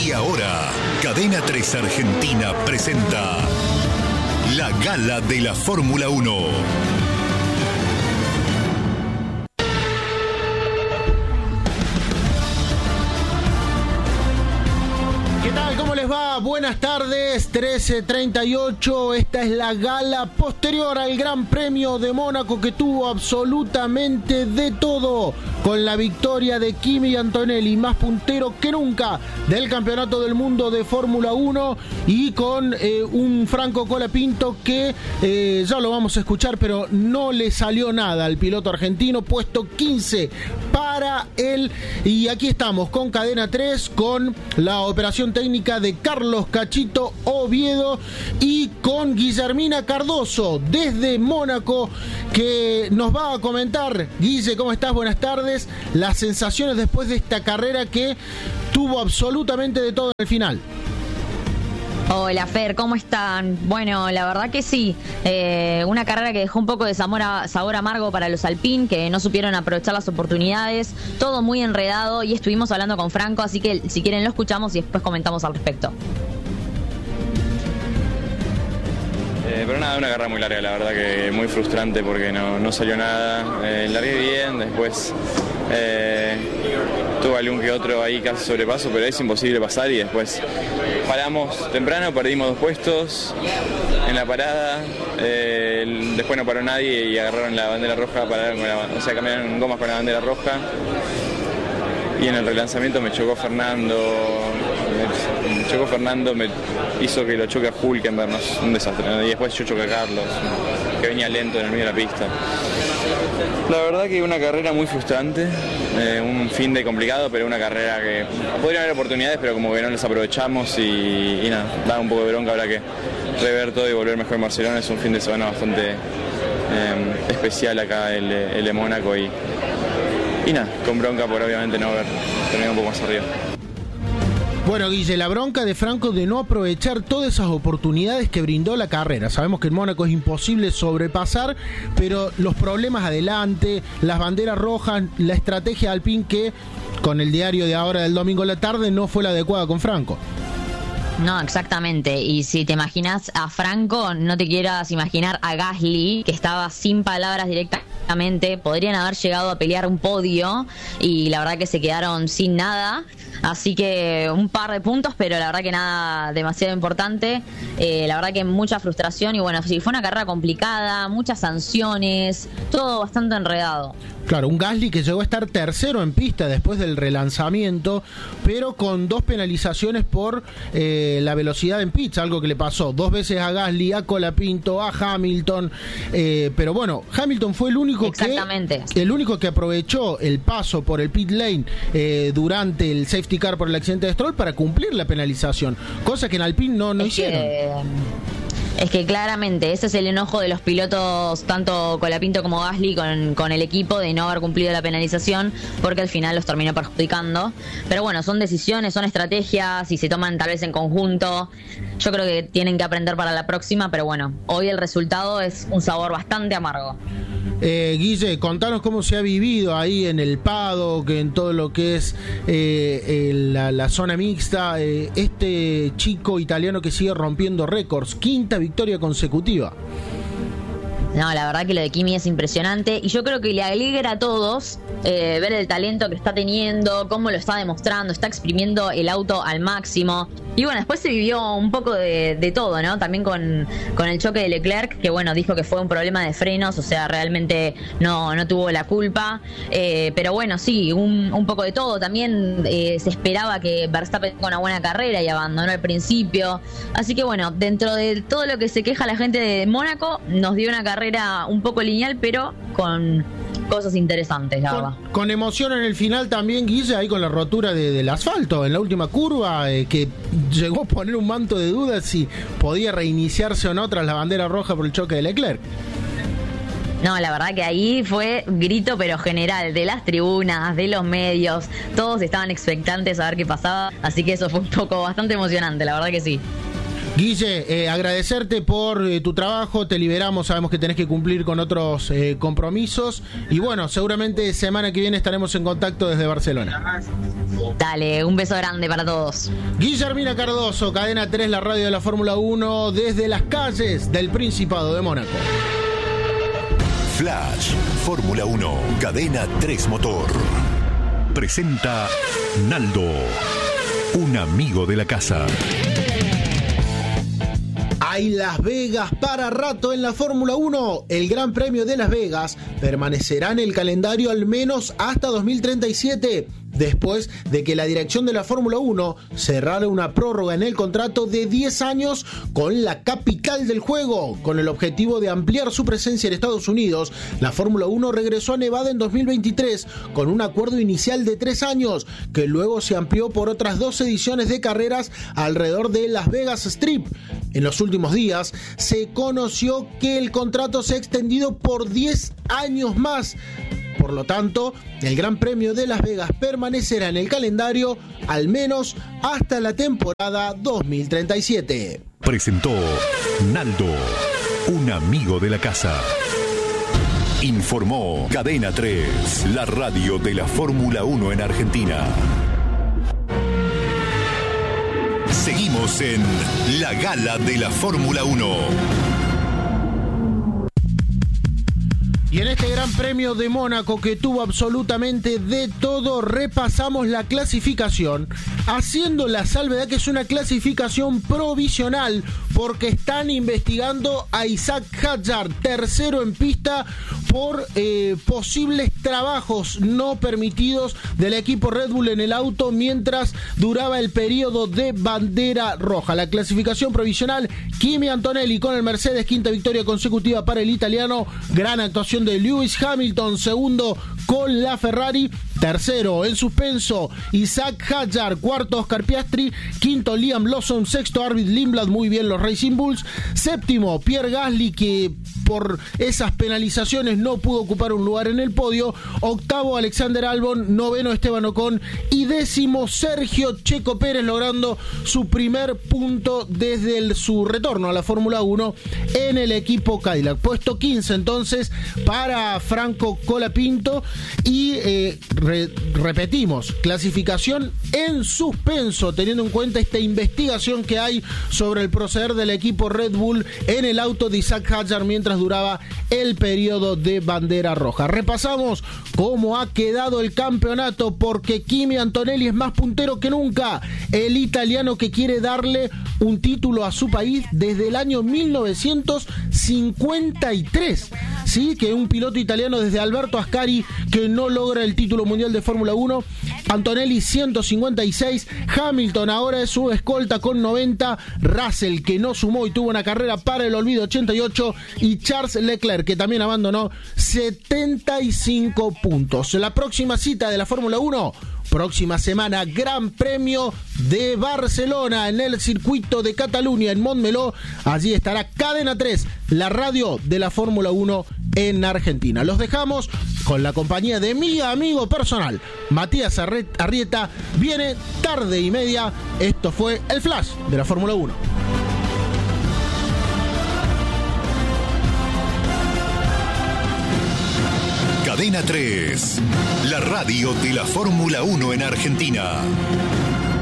Y ahora, Cadena 3 Argentina presenta la Gala de la Fórmula 1. ¿Qué tal? ¿Cómo les va? Buenas tardes, 13:38. Esta es la gala posterior al Gran Premio de Mónaco, que tuvo absolutamente de todo, con la victoria de Kimi Antonelli, más puntero que nunca del Campeonato del Mundo de Fórmula 1, y con un Franco Colapinto que ya lo vamos a escuchar, pero no le salió nada al piloto argentino, puesto 15 para él. Y aquí estamos con Cadena 3, con la operación técnica de Carlos Cachito Oviedo y con Guillermina Cardoso desde Mónaco, que nos va a comentar. Guille, ¿cómo estás? Buenas tardes. Las sensaciones después de esta carrera que tuvo absolutamente de todo en el final. Hola Fer, ¿cómo están? Bueno, la verdad que sí, una carrera que dejó un poco de sabor amargo para los Alpine, que no supieron aprovechar las oportunidades, todo muy enredado, y estuvimos hablando con Franco, así que si quieren lo escuchamos y después comentamos al respecto. Pero nada, una carrera muy larga, la verdad que muy frustrante porque no salió nada. Largué bien, después tuve algún que otro ahí casi sobrepaso, pero es imposible pasar, y después paramos temprano, perdimos 2 puestos en la parada, después no paró nadie y agarraron la bandera roja, cambiaron gomas con la bandera roja, y en el relanzamiento me chocó Fernando, me hizo que lo choque a Hülkenberg, no, un desastre, ¿no? Y después yo choqué a Carlos, que venía lento en el medio de la pista. La verdad que una carrera muy frustrante, un fin de complicado, pero una carrera que podría haber oportunidades, pero como que no las aprovechamos, y nada, da un poco de bronca. Habrá que rever todo y volver mejor en Barcelona. Es un fin de semana bastante especial acá, el de Mónaco, y nada, con bronca por obviamente no haber terminado un poco más arriba. Bueno, Guille, la bronca de Franco de no aprovechar todas esas oportunidades que brindó la carrera. Sabemos que en Mónaco es imposible sobrepasar, pero los problemas adelante, las banderas rojas, la estrategia Alpine, que con el diario de ahora del domingo a la tarde no fue la adecuada con Franco. No, exactamente, y si te imaginas a Franco, no te quieras imaginar a Gasly, que estaba sin palabras directamente. Podrían haber llegado a pelear un podio y la verdad que se quedaron sin nada, así que un par de puntos, pero la verdad que nada demasiado importante. La verdad que mucha frustración, y bueno, sí, fue una carrera complicada, muchas sanciones, todo bastante enredado. Claro, un Gasly que llegó a estar tercero en pista después del relanzamiento, pero con 2 penalizaciones por la velocidad en pits, algo que le pasó 2 veces a Gasly, a Colapinto, a Hamilton, pero bueno, Hamilton fue el único que aprovechó el paso por el pit lane durante el safety car por el accidente de Stroll para cumplir la penalización, cosa que en Alpine no hicieron. Es que claramente ese es el enojo de los pilotos, tanto Colapinto como Gasly, con el equipo, de no haber cumplido la penalización, porque al final los terminó perjudicando. Pero bueno, son decisiones, son estrategias, y se toman tal vez en conjunto. Yo creo que tienen que aprender para la próxima, pero bueno, hoy el resultado es un sabor bastante amargo. Guille, contanos cómo se ha vivido ahí en el paddock, en todo lo que es la zona mixta, este chico italiano que sigue rompiendo récords, 5ª victoria consecutiva. No, la verdad que lo de Kimi es impresionante, y yo creo que le alegra a todos ver el talento que está teniendo, cómo lo está demostrando, está exprimiendo el auto al máximo. Y bueno, después se vivió un poco de todo, ¿no? También con el choque de Leclerc, que bueno, dijo que fue un problema de frenos, o sea, realmente no tuvo la culpa. Pero bueno, sí, un poco de todo. También se esperaba que Verstappen tenga una buena carrera y abandonó al principio. Así que bueno, dentro de todo lo que se queja la gente de Mónaco, nos dio una carrera un poco lineal, pero con cosas interesantes, la verdad. Con emoción en el final también, Guille, ahí con la rotura del asfalto en la última curva, que llegó a poner un manto de dudas si podía reiniciarse o no tras la bandera roja por el choque de Leclerc. No, la verdad que ahí fue grito pero general, de las tribunas, de los medios, todos estaban expectantes a ver qué pasaba, así que eso fue un poco bastante emocionante, la verdad que sí. Guille, agradecerte por tu trabajo, te liberamos, sabemos que tenés que cumplir con otros compromisos y bueno, seguramente semana que viene estaremos en contacto desde Barcelona. Dale, un beso grande para todos. Guillermina Cardoso, Cadena 3, la radio de la Fórmula 1, desde las calles del Principado de Mónaco. Flash, Fórmula 1, Cadena 3 Motor. Presenta Naldo, un amigo de la casa. Hay Las Vegas para rato en la Fórmula 1. El Gran Premio de Las Vegas permanecerá en el calendario al menos hasta 2037, después de que la dirección de la Fórmula 1 cerrara una prórroga en el contrato de 10 años con la capital del juego. Con el objetivo de ampliar su presencia en Estados Unidos, la Fórmula 1 regresó a Nevada en 2023 con un acuerdo inicial de 3 años, que luego se amplió por otras 2 ediciones de carreras alrededor de Las Vegas Strip. En los últimos días se conoció que el contrato se ha extendido por 10 años más. Por lo tanto, el Gran Premio de Las Vegas permanecerá en el calendario al menos hasta la temporada 2037. Presentó Naldo, un amigo de la casa. Informó Cadena 3, la radio de la Fórmula 1 en Argentina. Seguimos en la Gala de la Fórmula 1. Y en este Gran Premio de Mónaco, que tuvo absolutamente de todo, repasamos la clasificación, haciendo la salvedad que es una clasificación provisional, porque están investigando a Isaac Hadjar, tercero en pista, por posibles trabajos no permitidos del equipo Red Bull en el auto mientras duraba el periodo de bandera roja. La clasificación provisional: Kimi Antonelli con el Mercedes, quinta victoria consecutiva para el italiano, gran actuación de Lewis Hamilton, segundo con la Ferrari, tercero en suspenso Isaac Hadjar, cuarto Oscar Piastri, quinto Liam Lawson, sexto Arvid Lindblad, muy bien los Racing Bulls, séptimo Pierre Gasly, que por esas penalizaciones no pudo ocupar un lugar en el podio, octavo Alexander Albon, noveno Esteban Ocon y décimo Sergio Checo Pérez, logrando su primer punto desde su retorno a la Fórmula 1 en el equipo Cadillac. Puesto 15 entonces para Franco Colapinto y repetimos, clasificación en suspenso, teniendo en cuenta esta investigación que hay sobre el proceder del equipo Red Bull en el auto de Isaac Hadjar mientras duraba el periodo de bandera roja. Repasamos cómo ha quedado el campeonato, porque Kimi Antonelli es más puntero que nunca, el italiano que quiere darle un título a su país desde el año 1953, sí, que un piloto italiano desde Alberto Ascari que no logra el título mundial de Fórmula 1. Antonelli 156, Hamilton ahora es su escolta con 90, Russell, que no sumó y tuvo una carrera para el olvido, 88, y Charles Leclerc, que también abandonó, 75 puntos. La próxima cita de la Fórmula 1, próxima semana, Gran Premio de Barcelona en el circuito de Cataluña, en Montmeló. Allí estará Cadena 3, la radio de la Fórmula 1 en Argentina. Los dejamos con la compañía de mi amigo personal, Matías Arrieta. Viene tarde y media. Esto fue el Flash de la Fórmula 1. Cadena 3, la radio de la Fórmula 1 en Argentina.